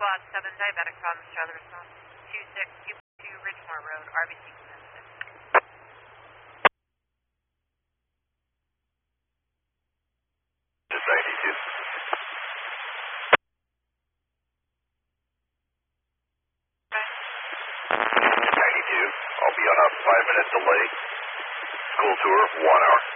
Squad 7, diabetic problems, Charlie response. 2622 Ridgemore Road, RBC commencement. Just 92. 92. I'll be on a 5-minute delay. School tour, 1 hour.